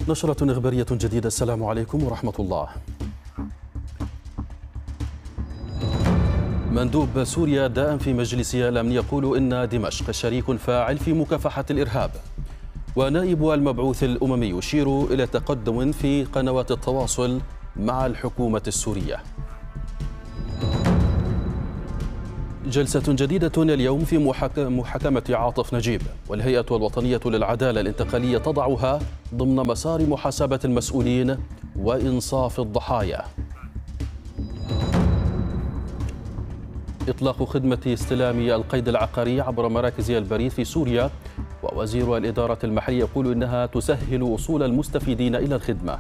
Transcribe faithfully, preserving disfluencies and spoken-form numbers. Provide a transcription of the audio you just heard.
نشرة إخبارية جديدة. السلام عليكم ورحمة الله. مندوب سوريا دائم في مجلس الأمن يقول إن دمشق شريك فاعل في مكافحة الإرهاب، ونائب المبعوث الأممي يشير إلى تقدم في قنوات التواصل مع الحكومة السورية. جلسة جديدة اليوم في محاكمة عاطف نجيب، والهيئة الوطنية للعدالة الانتقالية تضعها ضمن مسار محاسبة المسؤولين وإنصاف الضحايا. إطلاق خدمة استلام القيد العقاري عبر مراكز البريد في سوريا، ووزير الإدارة المحلية يقول إنها تسهل وصول المستفيدين إلى الخدمة.